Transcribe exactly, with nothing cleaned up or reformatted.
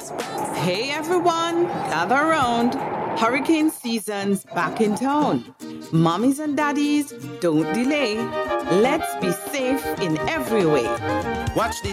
Hey everyone, gather around. Hurricane season's back in town. Mommies and daddies, don't delay. Let's be safe in every way. Watch the